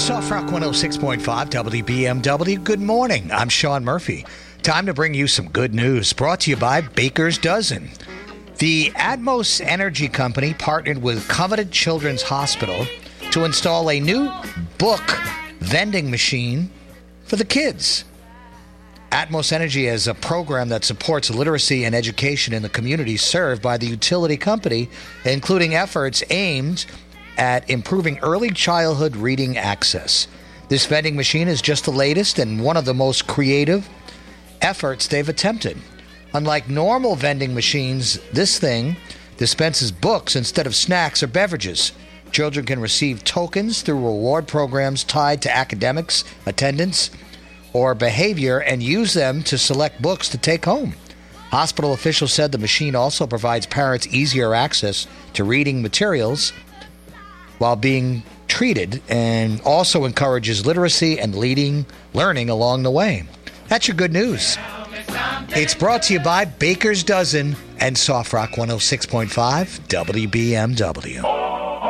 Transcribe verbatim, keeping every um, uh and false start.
Soft Rock one oh six point five W B M W. Good morning. I'm Sean Murphy. Time to bring you some good news brought to you by Baker's Dozen. The Atmos Energy Company partnered with Coveted Children's Hospital to install a new book vending machine for the kids. Atmos Energy is a program that supports literacy and education in the communities served by the utility company, including efforts aimed at improving early childhood reading access. This vending machine is just the latest and one of the most creative efforts they've attempted. Unlike normal vending machines, this thing dispenses books instead of snacks or beverages. Children can receive tokens through reward programs tied to academics, attendance, or behavior and use them to select books to take home. Hospital officials said the machine also provides parents easier access to reading materials while being treated and also encourages literacy and leading learning along the way. That's your good news. It's brought to you by Baker's Dozen and Soft Rock one oh six point five W B M W.